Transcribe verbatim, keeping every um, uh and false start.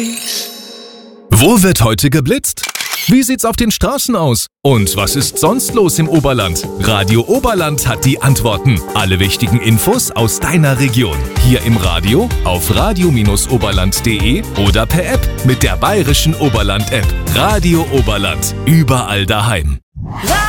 Wo wird heute geblitzt? Wie sieht's auf den Straßen aus? Und was ist sonst los im Oberland? Radio Oberland hat die Antworten. Alle wichtigen Infos aus deiner Region. Hier im Radio, auf radio oberland punkt de oder per App mit der bayerischen Oberland-App. Radio Oberland. Überall daheim.